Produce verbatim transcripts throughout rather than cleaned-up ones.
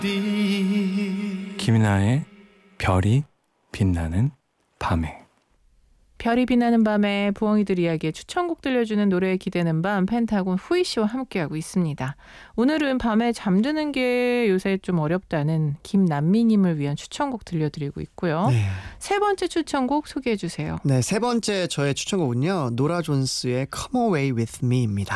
김이나의 별이 빛나는 밤에. 별이 빛나는 밤에 부엉이들 이야기에 추천곡 들려주는 노래에 기대는 밤, 펜타곤 후이 씨와 함께하고 있습니다. 오늘은 밤에 잠드는 게 요새 좀 어렵다는 김남미님을 위한 추천곡 들려드리고 있고요. 네. 세 번째 추천곡 소개해 주세요. 네, 세 번째 저의 추천곡은요, 노라 존스의 Come Away With Me입니다.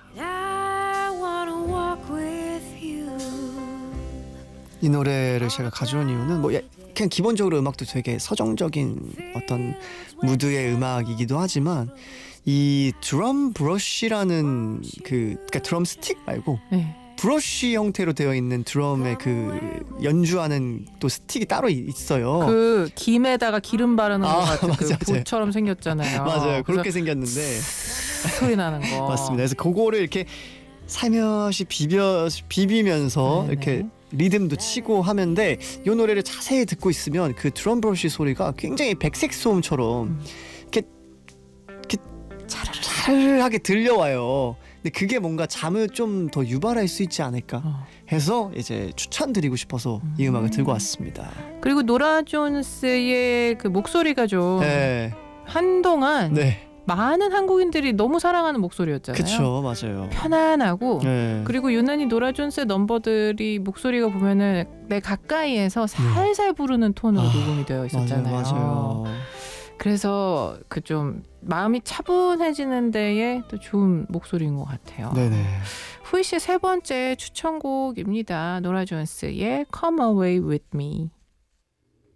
이 노래를 제가 가져온 이유는 뭐 그냥 기본적으로 음악도 되게 서정적인 어떤 무드의 음악이기도 하지만 이 드럼 브러쉬라는 그 그러니까 드럼 스틱 말고 네. 브러쉬 형태로 되어 있는 드럼의 그 연주하는 또 스틱이 따로 있어요. 그 김에다가 기름 바르는 아, 것 같은 맞아, 그 맞아요. 보처럼 생겼잖아요. 맞아요. 그렇게 생겼는데 소리 나는 거. 맞습니다. 그래서 그거를 이렇게 살며시 비벼 비비면서 네네. 이렇게 리듬도 치고 하는데 이 노래를 자세히 듣고 있으면 그 드럼 브러쉬 소리가 굉장히 백색 소음처럼 음. 이렇게 이렇게 차르르하게 들려와요. 근데 그게 뭔가 잠을 좀 더 유발할 수 있지 않을까 어. 해서 이제 추천드리고 싶어서 음. 이 음악을 들고 왔습니다. 그리고 노라 존스의 그 목소리가 좀 네, 한동안 네, 많은 한국인들이 너무 사랑하는 목소리였잖아요. 그쵸, 맞아요. 편안하고 네. 그리고 유난히 노라 존스의 넘버들이 목소리가 보면은 내 가까이에서 살살 부르는 톤으로 아, 녹음이 되어 있었잖아요. 맞아요, 맞아요. 그래서 그 좀 마음이 차분해지는 데에 또 좋은 목소리인 것 같아요. 네네. 후이 씨의 세 번째 추천곡입니다. 노라 존스의 Come Away With Me.